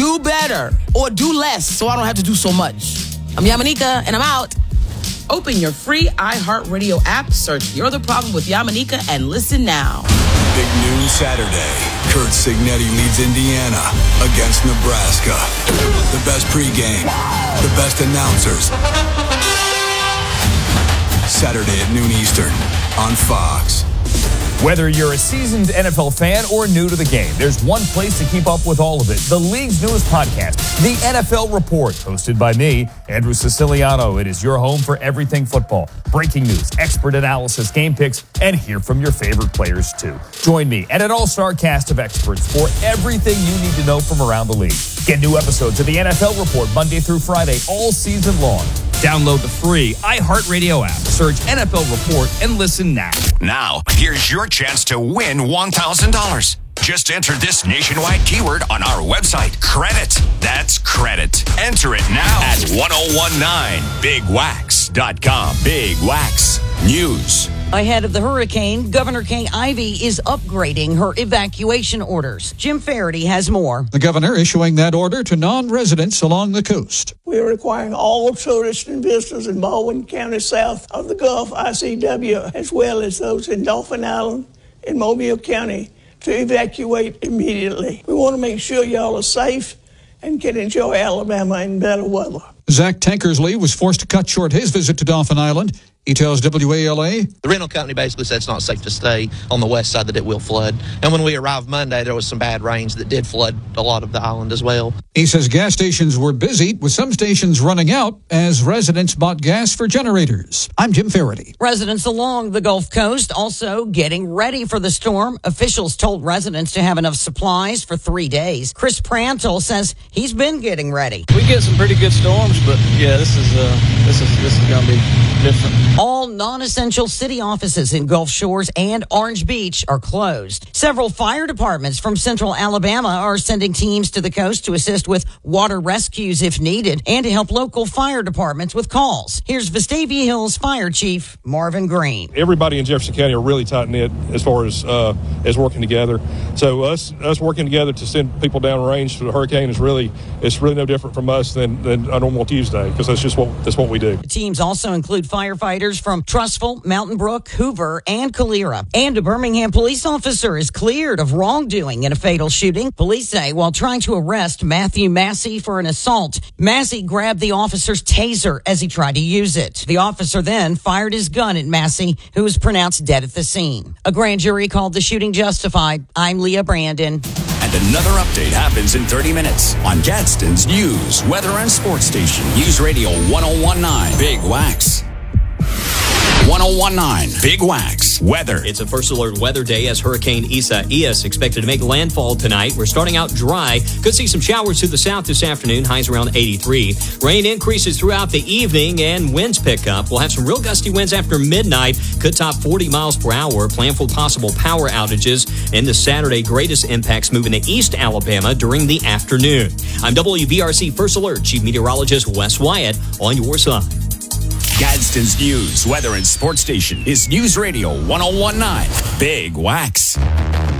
do better or do less so I don't have to do so much. I'm Yamanika, and I'm out. Open your free iHeartRadio app, search You're the Problem with Yamanika, and listen now. Big news Saturday. Kurt Signetti leads Indiana against Nebraska. The best pregame, the best announcers. Saturday at noon Eastern on Fox. Whether you're a seasoned NFL fan or new to the game, there's one place to keep up with all of it. The league's newest podcast, The NFL Report, hosted by me, Andrew Siciliano. It is your home for everything football. Breaking news, expert analysis, game picks, and hear from your favorite players, too. Join me and an all-star cast of experts for everything you need to know from around the league. Get new episodes of The NFL Report Monday through Friday all season long. Download the free iHeartRadio app. Search NFL Report and listen now. Now, here's your chance to win $1,000. Just enter this nationwide keyword on our website. Credit. That's credit. Enter it now at 1019bigwax.com. Big Wax News. Ahead of the hurricane, Governor Kay Ivey is upgrading her evacuation orders. Jim Faraday has more. The governor issuing that order to non-residents along the coast. We are requiring all tourists and visitors in Baldwin County south of the Gulf ICW, as well as those in Dauphin Island and Mobile County, to evacuate immediately. We want to make sure y'all are safe and can enjoy Alabama in better weather. Zach Tankersley was forced to cut short his visit to Dauphin Island. He tells WALA. The rental company basically said it's not safe to stay on the west side, that it will flood. And when we arrived Monday, there was some bad rains that did flood a lot of the island as well. He says gas stations were busy, with some stations running out as residents bought gas for generators. I'm Jim Faraday. Residents along the Gulf Coast also getting ready for the storm. Officials told residents to have enough supplies for 3 days. Chris Prantle says he's been getting ready. We get some pretty good storms, but yeah, this is going to be different. All non-essential city offices in Gulf Shores and Orange Beach are closed. Several fire departments from central Alabama are sending teams to the coast to assist with water rescues if needed and to help local fire departments with calls. Here's Vestavia Hills Fire Chief Marvin Green. Everybody in Jefferson County are really tight-knit as far as working together. So us working together to send people downrange to the hurricane is really no different from us than a normal Tuesday, because that's what we do. The teams also include firefighters from Trustful, Mountain Brook, Hoover, and Calera. And a Birmingham police officer is cleared of wrongdoing in a fatal shooting. Police say while trying to arrest Matthew Massey for an assault, Massey grabbed the officer's taser as he tried to use it. The officer then fired his gun at Massey, who was pronounced dead at the scene. A grand jury called the shooting justified. I'm Leah Brandon. And another update happens in 30 minutes on Gadsden's News, Weather, and Sports Station. News Radio 1019 Big Wax. 1019 Big Wax Weather. It's a first alert weather day as Hurricane Isaias expected to make landfall tonight. We're starting out dry. Could see some showers to the south this afternoon. Highs around 83. Rain increases throughout the evening and winds pick up. We'll have some real gusty winds after midnight. Could top 40 miles per hour. Plan for possible power outages. And this Saturday, greatest impacts moving to East Alabama during the afternoon. I'm WBRC First Alert Chief Meteorologist Wes Wyatt on your side. Gadsden's News, Weather, and Sports Station is News Radio 1019 Big Wax.